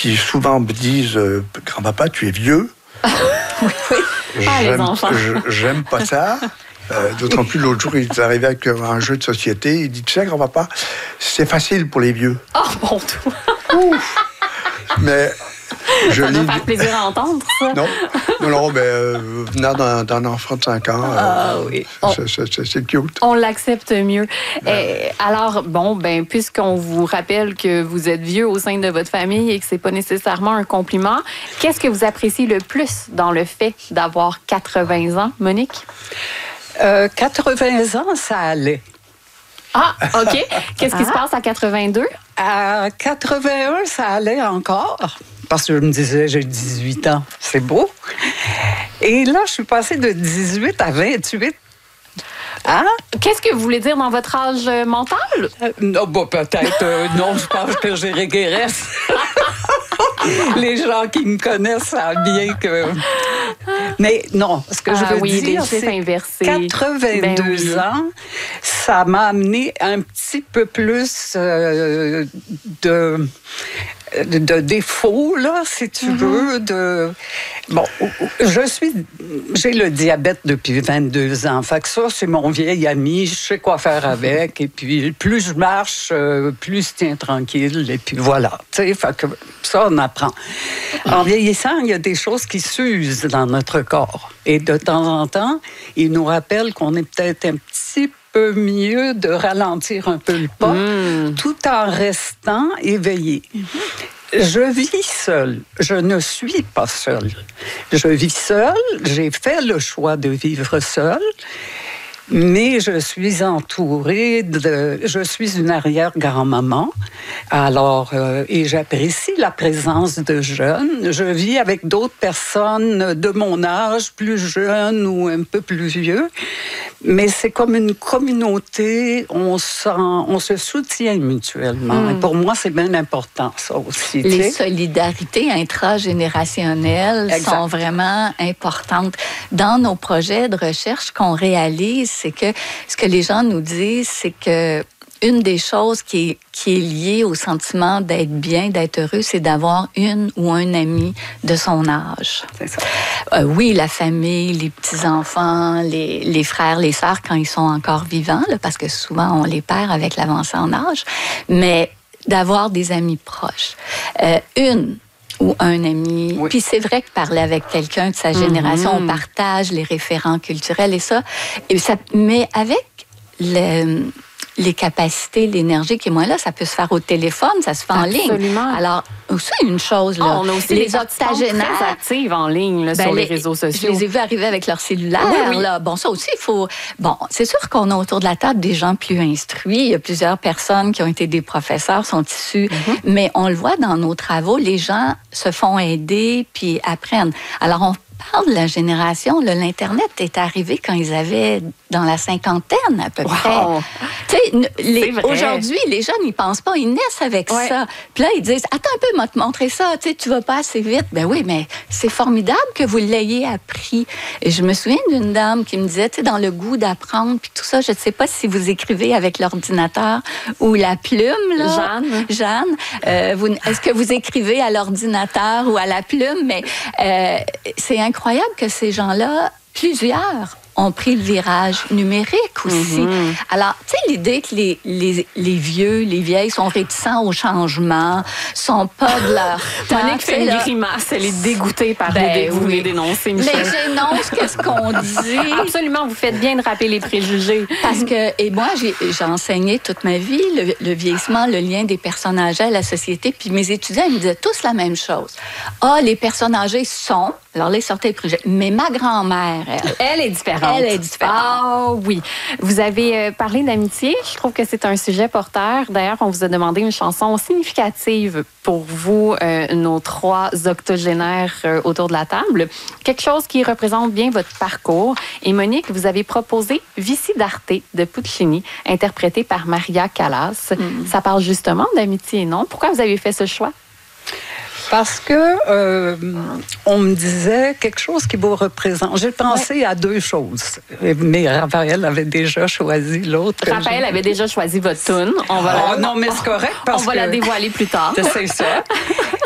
qui souvent me disent « Grand-papa, tu es vieux. » les enfants. J'aime pas ça. D'autant plus, l'autre jour, il est arrivé avec un jeu de société. Il dit, tu sais, grand-papa, c'est facile pour les vieux. Oh, bon tout. Mais ça doit faire plaisir à entendre, ça. Non, mais venant d'un enfant de 5 ans, oui. C'est cute. On l'accepte mieux. Alors, puisqu'on vous rappelle que vous êtes vieux au sein de votre famille et que c'est pas nécessairement un compliment, qu'est-ce que vous appréciez le plus dans le fait d'avoir 80 ans, Monique? 80 ans, ça allait. Ah, OK. Qu'est-ce qui se passe à 82? À 81, ça allait encore. Parce que je me disais, j'ai 18 ans, c'est beau. Et là, je suis passée de 18 à 28. Hein? Qu'est-ce que vous voulez dire dans votre âge mental? Non, peut-être. Non, je pense que j'ai régresse. Les gens qui me connaissent savent bien que... Mais non, ce que je veux dire, c'est 82 ans, ça m'a amené un petit peu plus de défauts, là, si tu veux. Bon, j'ai le diabète depuis 22 ans. Fait que ça, c'est mon vieil ami. Je sais quoi faire avec. Et puis, plus je marche, plus je tiens tranquille. Et puis voilà. Tu sais, fait que ça, on apprend. En vieillissant, il y a des choses qui s'usent dans notre corps. Et de temps en temps, il nous rappelle qu'on est peut-être un petit peu mieux de ralentir un peu le pas, tout en restant éveillé. Je vis seule. Je ne suis pas seule. Je vis seule. J'ai fait le choix de vivre seule. Mais je suis entourée je suis une arrière-grand-maman. Alors, et j'apprécie la présence de jeunes. Je vis avec d'autres personnes de mon âge, plus jeunes ou un peu plus vieux. Mais c'est comme une communauté. On se soutient mutuellement. Et pour moi, c'est bien important, ça aussi. Les solidarités intragénérationnelles sont vraiment importantes. Dans nos projets de recherche qu'on réalise, c'est que ce que les gens nous disent, c'est que une des choses qui est liée au sentiment d'être bien, d'être heureux, c'est d'avoir une ou un ami de son âge. C'est ça. Oui, la famille, les petits-enfants, les frères, les sœurs, quand ils sont encore vivants, là, parce que souvent, on les perd avec l'avancée en âge, mais d'avoir des amis proches. Une ou un ami. Oui. Puis c'est vrai que parler avec quelqu'un de sa génération, on partage les référents culturels et ça mais avec les capacités, l'énergie qui est moins là, ça peut se faire au téléphone, ça se fait en ligne. Absolument. Alors, c'est une chose, là. On a aussi les octogénaires très actives en ligne là, sur les réseaux sociaux. Je les ai vus arriver avec leur cellulaire. Oui. Là. Bon, ça aussi, il faut... Bon, c'est sûr qu'on a autour de la table des gens plus instruits. Il y a plusieurs personnes qui ont été des professeurs, sont issus. Mais on le voit dans nos travaux, les gens se font aider puis apprennent. Alors, on parle de la génération, là, l'Internet est arrivé quand ils avaient dans la cinquantaine à peu près. Aujourd'hui, les jeunes, ils pensent pas, ils naissent avec ça. Puis là, ils disent, attends un peu, moi te montrer ça, tu vas pas assez vite. Ben oui, mais c'est formidable que vous l'ayez appris. Et je me souviens d'une dame qui me disait, dans le goût d'apprendre, puis tout ça, je ne sais pas si vous écrivez avec l'ordinateur ou la plume, là. Jeanne, est-ce que vous écrivez à l'ordinateur ou à la plume? Mais c'est incroyable que ces gens-là, plusieurs, ont pris le virage numérique aussi. Alors, tu sais, l'idée que les vieux, les vieilles sont réticents au changement, sont pas de leur temps. Monique fait une grimace, elle est dégoûtée par vous les dénoncer, Michel. Mais j'énonce qu'est-ce qu'on dit. Absolument, vous faites bien de rappeler les préjugés. Parce que, et moi, j'ai enseigné toute ma vie le vieillissement, le lien des personnes âgées à la société, puis mes étudiants, ils me disaient tous la même chose. Ah, les personnes âgées sont... Alors là, ils sortaient les préjugés. Mais ma grand-mère, elle est différente. Elle est différente. Ah oui. Vous avez parlé d'amitié. Je trouve que c'est un sujet porteur. D'ailleurs, on vous a demandé une chanson significative pour vous, nos 3 octogénaires autour de la table. Quelque chose qui représente bien votre parcours. Et Monique, vous avez proposé Vici d'Arte de Puccini, interprété par Maria Callas. Ça parle justement d'amitié, non? Pourquoi vous avez fait ce choix? Parce que on me disait quelque chose qui vous représente. J'ai pensé à 2 choses. Mais Raphaël avait déjà choisi l'autre. Raphaël avait déjà choisi votre tune. Non, mais c'est correct parce on va la dévoiler plus tard. C'est ça.